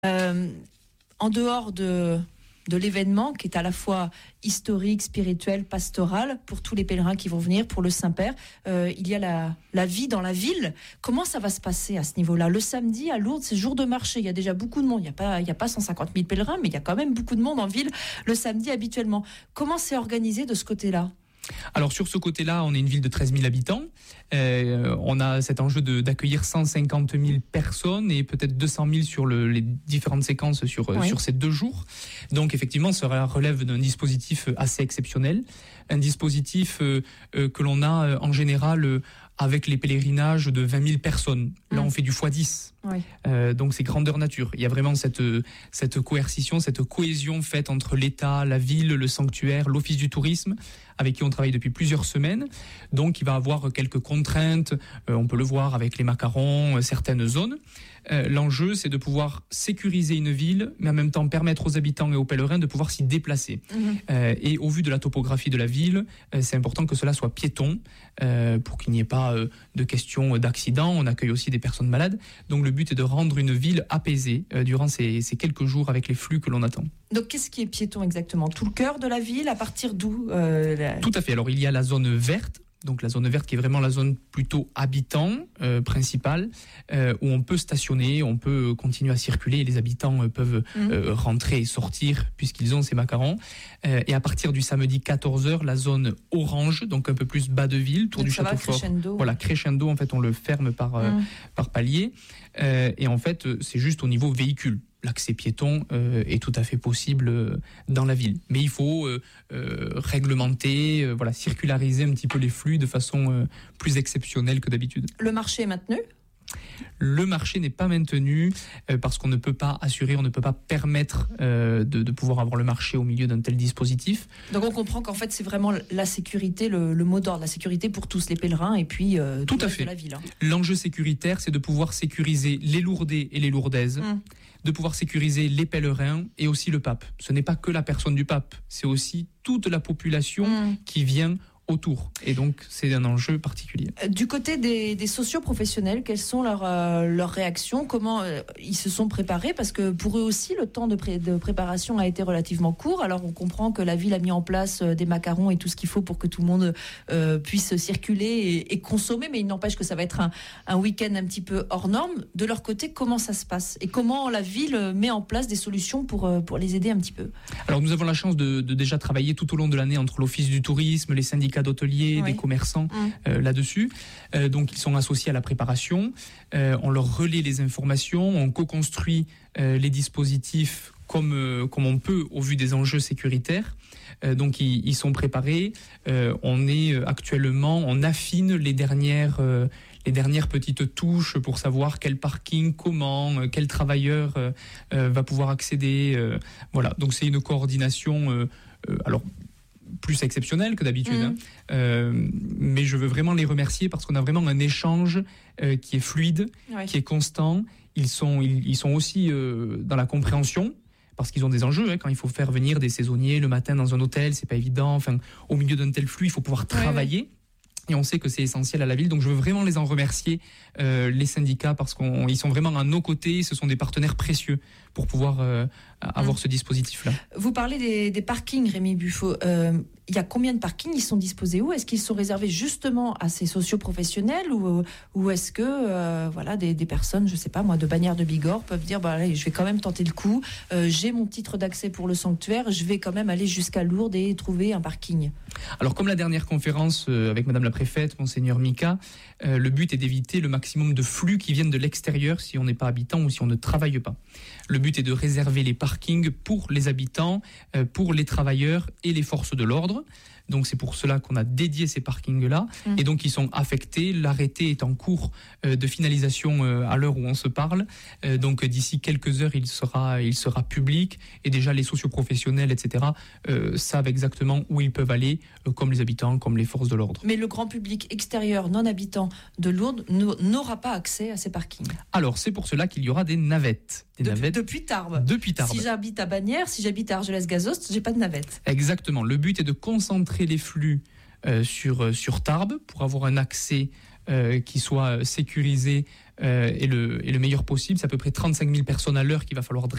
En dehors de l'événement qui est à la fois historique, spirituel, pastoral pour tous les pèlerins qui vont venir, pour le Saint-Père, il y a la vie dans la ville. Comment ça va se passer à ce niveau-là? Le samedi à Lourdes, c'est jour de marché, il y a déjà beaucoup de monde, il n'y a pas 150 000 pèlerins, mais il y a quand même beaucoup de monde en ville le samedi habituellement. Comment c'est organisé de ce côté-là? Alors sur ce côté-là, on est une ville de 13 000 habitants. On a cet enjeu d'accueillir 150 000 personnes et peut-être 200 000 sur les différentes séquences sur ces 2 jours. Donc effectivement, ça relève d'un dispositif assez exceptionnel. Un dispositif que l'on a en général avec les pèlerinages de 20 000 personnes. Là, on fait du x10. Oui. Donc, c'est grandeur nature. Il y a vraiment cette coercition, cette cohésion faite entre l'État, la ville, le sanctuaire, l'Office du tourisme, avec qui on travaille depuis plusieurs semaines. Donc, il va y avoir quelques contraintes. On peut le voir avec les macarons, certaines zones. L'enjeu, c'est de pouvoir sécuriser une ville, mais en même temps permettre aux habitants et aux pèlerins de pouvoir s'y déplacer. Et au vu de la topographie de la ville, c'est important que cela soit piéton, pour qu'il n'y ait pas de question d'accident. On accueille aussi des personnes malades. Donc le but est de rendre une ville apaisée durant ces quelques jours avec les flux que l'on attend. Donc qu'est-ce qui est piéton exactement? Tout le cœur de la ville, à partir d'où Tout à fait. Alors il y a la zone verte. Donc la zone verte qui est vraiment la zone plutôt habitant principale, où on peut stationner, on peut continuer à circuler et les habitants peuvent rentrer et sortir puisqu'ils ont ces macarons. Et à partir du samedi 14h, la zone orange, donc un peu plus bas de ville, tour du château fort. Voilà, crescendo, en fait on le ferme par palier. Et en fait c'est juste au niveau véhicule. L'accès piéton est tout à fait possible dans la ville. Mais il faut réglementer, circulariser un petit peu les flux de façon plus exceptionnelle que d'habitude. Le marché est maintenu ? Le marché n'est pas maintenu parce qu'on ne peut pas assurer, on ne peut pas permettre de pouvoir avoir le marché au milieu d'un tel dispositif. Donc on comprend qu'en fait c'est vraiment la sécurité, le mot d'ordre, la sécurité pour tous les pèlerins et puis tout à fait de la ville. L'enjeu sécuritaire, c'est de pouvoir sécuriser les Lourdais et les Lourdaises, de pouvoir sécuriser les pèlerins et aussi le pape. Ce n'est pas que la personne du pape, c'est aussi toute la population qui vient autour. Et donc, c'est un enjeu particulier. Du côté des socio-professionnels, quelles sont leurs réactions? Comment ils se sont préparés? Parce que pour eux aussi, le temps de préparation a été relativement court. Alors, on comprend que la ville a mis en place des macarons et tout ce qu'il faut pour que tout le monde puisse circuler et consommer. Mais il n'empêche que ça va être un week-end un petit peu hors norme. De leur côté, comment ça se passe? Et comment la ville met en place des solutions pour les aider un petit peu? Alors, nous avons la chance de déjà travailler tout au long de l'année entre l'Office du tourisme, les syndicats d'hôteliers, des commerçants là-dessus. Donc ils sont associés à la préparation. On leur relaie les informations, on co-construit les dispositifs comme on peut au vu des enjeux sécuritaires. Donc ils sont préparés. On affine les dernières petites touches pour savoir quel parking, comment, quel travailleur va pouvoir accéder. Voilà. Donc c'est une coordination. Alors plus exceptionnel que d'habitude, mais je veux vraiment les remercier parce qu'on a vraiment un échange qui est fluide, qui est constant. Ils sont aussi dans la compréhension parce qu'ils ont des enjeux. Quand il faut faire venir des saisonniers le matin dans un hôtel, c'est pas évident. Enfin, au milieu d'un tel flux, il faut pouvoir travailler. Et on sait que c'est essentiel à la ville. Donc je veux vraiment les en remercier, les syndicats, parce qu'ils sont vraiment à nos côtés. Ce sont des partenaires précieux pour pouvoir avoir ce dispositif-là. Vous parlez des parkings, Rémi Buffo. Il y a combien de parkings? Ils sont disposés où? Est-ce qu'ils sont réservés justement à ces socio-professionnels ou est-ce que des personnes, je sais pas moi, de Bagnères de Bigorre peuvent dire allez, je vais quand même tenter le coup. J'ai mon titre d'accès pour le sanctuaire. Je vais quand même aller jusqu'à Lourdes et trouver un parking. Alors comme la dernière conférence avec Madame la Préfète, Monseigneur Mika, le but est d'éviter le maximum de flux qui viennent de l'extérieur si on n'est pas habitant ou si on ne travaille pas. Le but est de réserver les parkings pour les habitants, pour les travailleurs et les forces de l'ordre. Donc c'est pour cela qu'on a dédié ces parkings-là. Et donc ils sont affectés. L'arrêté est en cours de finalisation à l'heure où on se parle. Donc d'ici quelques heures, il sera public. Et déjà les socioprofessionnels, etc. savent exactement où ils peuvent aller, comme les habitants, comme les forces de l'ordre. Mais le grand public extérieur, non habitant de Lourdes, n'aura pas accès à ces parkings. Alors c'est pour cela qu'il y aura des navettes. Depuis Tarbes. Si j'habite à Bagnères, si j'habite à Argelès-Gazost, j'ai pas de navette. Exactement. Le but est de concentrer les flux sur Tarbes pour avoir un accès qui soit sécurisé est le meilleur possible. C'est à peu près 35 000 personnes à l'heure qu'il va falloir